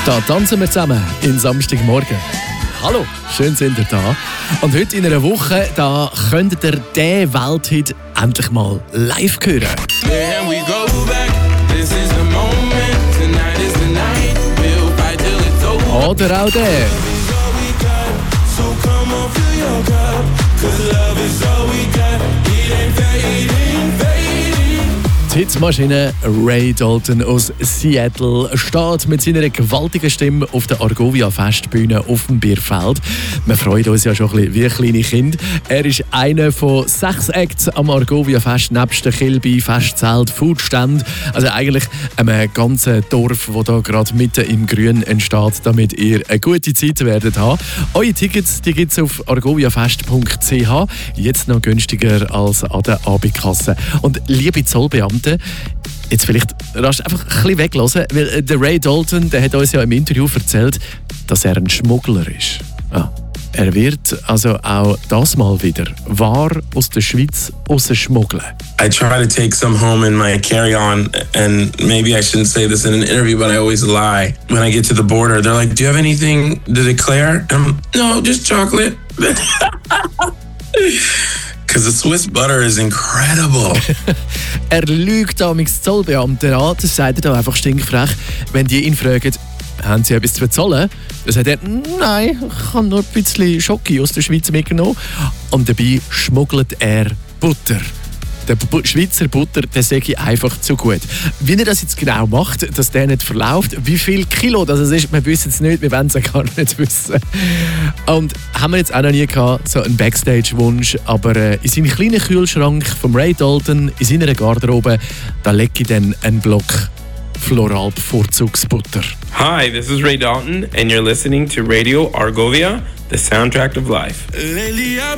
Da tanzen wir zusammen in Samstagmorgen. Hallo, schön sind ihr da. Und heute in einer Woche, da könnt ihr diesen Welthit endlich mal live hören. Oder auch der. Die Hitmaschine Ray Dalton aus Seattle steht mit seiner gewaltigen Stimme auf der Argovia-Festbühne auf dem Bierfeld. Wir freuen uns ja schon ein bisschen wie kleine Kinder. Er ist einer von 6 Acts am Argovia-Fest, nebst der Kilby, Festzelt, Foodstand. Also eigentlich einem ganzen Dorf, das hier gerade mitten im Grün entsteht, damit ihr eine gute Zeit werdet haben. Eure Tickets gibt es auf argoviafest.ch. Jetzt noch günstiger als an der Abendkasse. Und liebe Zollbeamte, jetzt vielleicht rasch einfach ein bisschen weglassen, weil der Ray Dalton, der hat uns ja im Interview erzählt, dass er ein Schmuggler ist. Ah, er wird also auch das Mal wieder Ware aus der Schweiz rausschmuggeln. I try to take some home in my carry-on, and maybe I shouldn't say this in an interview, but I always lie. When I get to the border, they're like, "Do you have anything to declare?" No, just chocolate. Because the Swiss butter is incredible. Er lügt damals Zollbeamten an, das sagt er da einfach stinkfrech. Wenn die ihn fragen, haben sie etwas zu bezahlen? Dann sagt er, nein, ich habe nur ein bisschen Schoki aus der Schweiz mitgenommen. Und dabei schmuggelt er Butter. Der Schweizer Butter, der sage ich einfach zu gut. Wie er das jetzt genau macht, dass der nicht verläuft, wie viel Kilo das ist, wir wissen es nicht, wir wollen es gar nicht wissen. Und haben wir jetzt auch noch nie gehabt, so einen Backstage-Wunsch, aber in seinem kleinen Kühlschrank vom Ray Dalton, in seiner Garderobe, da lege ich dann einen Block Floral-Bevorzugsbutter. Hi, this is Ray Dalton and you're listening to Radio Argovia, the soundtrack of life.